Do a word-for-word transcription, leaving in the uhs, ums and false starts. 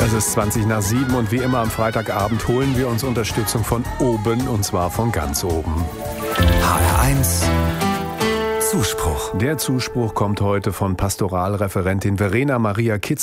Es ist zwanzig nach sieben und wie immer am Freitagabend holen wir uns Unterstützung von oben, und zwar von ganz oben. H R eins Zuspruch. Der Zuspruch kommt heute von Pastoralreferentin Verena Maria Kitz